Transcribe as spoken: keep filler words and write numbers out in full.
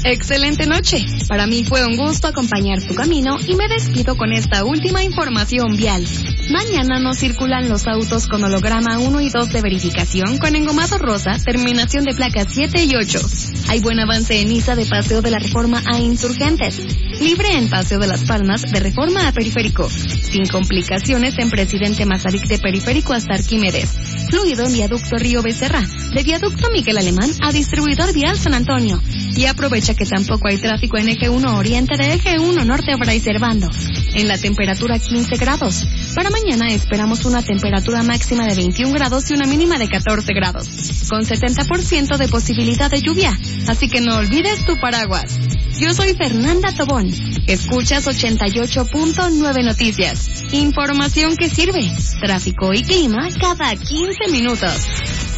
Excelente noche. Para mí fue un gusto acompañar tu camino y me despido con esta última información vial. Mañana no circulan los autos con holograma uno y dos de verificación con engomado rosa, terminación de placas siete y ocho. Hay buen avance en Niza de Paseo de la Reforma a Insurgentes. Libre en Paseo de las Palmas de Reforma a Periférico. Sin complicaciones en Presidente Mazarik de Periférico hasta Arquímedes. Fluido en Viaducto Río Becerra. De Viaducto Miguel Alemán a Distribuidor Vial San Antonio. Y aprovecha que tampoco hay tráfico en Eje uno Oriente de Eje uno Norte a Fray Servando. En la temperatura quince grados. Para mañana esperamos una temperatura máxima de veintiún grados y una mínima de catorce grados. Con setenta por ciento de posibilidad de lluvia. Así que no olvides tu paraguas. Yo soy Fernanda Tobón. Escuchas ochenta y ocho punto nueve Noticias. Información que sirve. Tráfico y clima cada quince minutos.